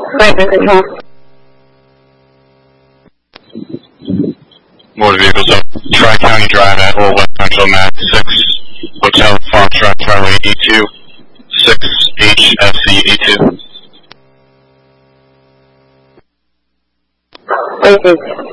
Motor vehicles up Tri-County Drive at Old West Central Mass 6, Hotel Foxtrot Charlie E2, 6HFC E2.